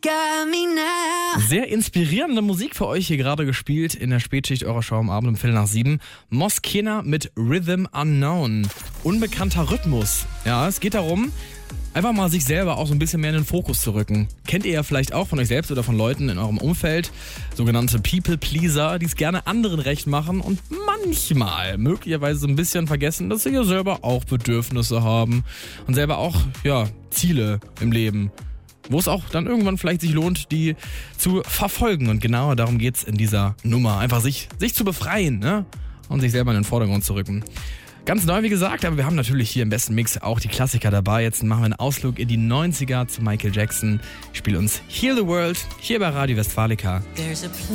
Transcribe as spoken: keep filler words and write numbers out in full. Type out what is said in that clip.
Sehr inspirierende Musik für euch hier gerade gespielt in der Spätschicht eurer Show am Abend um Viertel nach sieben. Moskena mit Rhythm Unknown. Unbekannter Rhythmus. Ja, es geht darum, einfach mal sich selber auch so ein bisschen mehr in den Fokus zu rücken. Kennt ihr ja vielleicht auch von euch selbst oder von Leuten in eurem Umfeld, sogenannte People-Pleaser, die es gerne anderen recht machen und manchmal möglicherweise so ein bisschen vergessen, dass sie ja selber auch Bedürfnisse haben und selber auch, ja, Ziele im Leben, wo es auch dann irgendwann vielleicht sich lohnt, die zu verfolgen. Und genau darum geht's in dieser Nummer. Einfach sich, sich zu befreien, ne? Und sich selber in den Vordergrund zu rücken. Ganz neu, wie gesagt, aber wir haben natürlich hier im besten Mix auch die Klassiker dabei. Jetzt machen wir einen Ausflug in die neunziger zu Michael Jackson. Ich spiele uns Heal the World hier bei Radio Westfalica.